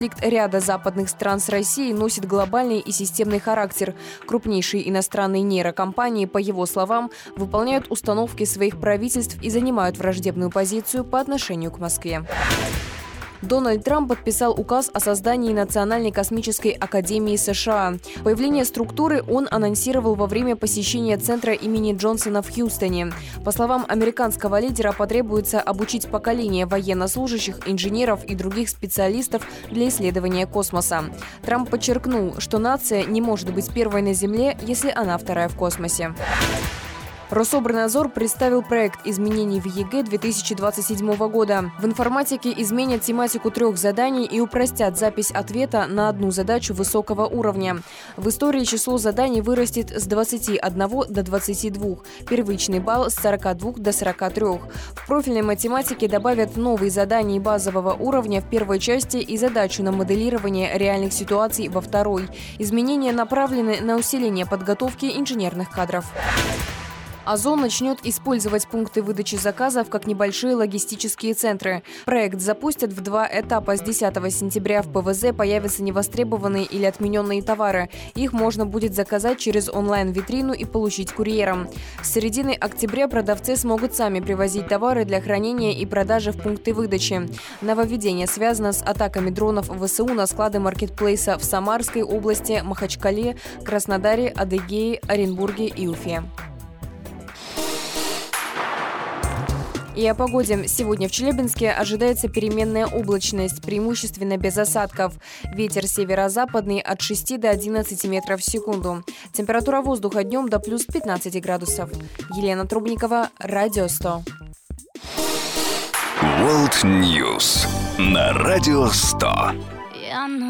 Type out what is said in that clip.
Конфликт ряда западных стран с Россией носит глобальный и системный характер. Крупнейшие иностранные нейрокомпании, по его словам, выполняют установки своих правительств и занимают враждебную позицию по отношению к Москве. Дональд Трамп подписал указ о создании Национальной космической академии США. Появление структуры он анонсировал во время посещения центра имени Джонсона в Хьюстоне. По словам американского лидера, потребуется обучить поколение военнослужащих, инженеров и других специалистов для исследования космоса. Трамп подчеркнул, что нация не может быть первой на Земле, если она вторая в космосе. Рособорнадзор представил проект изменений в ЕГЭ 2027 года. В информатике изменят тематику 3 заданий и упростят запись ответа на одну задачу высокого уровня. В истории число заданий вырастет с 21 до 22, первичный балл с 42 до 43. В профильной математике добавят новые задания базового уровня в первой части и задачу на моделирование реальных ситуаций во второй. Изменения направлены на усиление подготовки инженерных кадров. Озон начнет использовать пункты выдачи заказов как небольшие логистические центры. Проект запустят в 2 этапа. С 10 сентября в ПВЗ появятся невостребованные или отмененные товары. Их можно будет заказать через онлайн-витрину и получить курьером. С середины октября продавцы смогут сами привозить товары для хранения и продажи в пункты выдачи. Нововведение связано с атаками дронов ВСУ на склады маркетплейса в Самарской области, Махачкале, Краснодаре, Адыгее, Оренбурге и Уфе. И о погоде. Сегодня в Челябинске ожидается переменная облачность, преимущественно без осадков. Ветер северо-западный от 6 до 11 метров в секунду. Температура воздуха днем до плюс 15 градусов. Елена Трубникова, Радио 100. World News на Радио 100.